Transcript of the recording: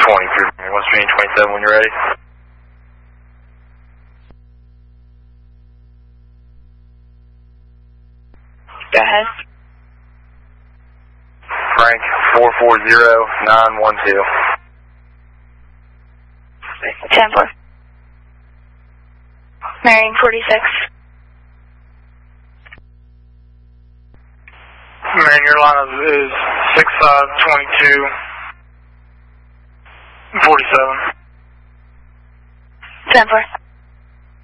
23, West Virginia 27 when you're ready. Go ahead. Frank 440912. 10-4. Marion 46. Marion, your lineup is 6522 47. 10-4.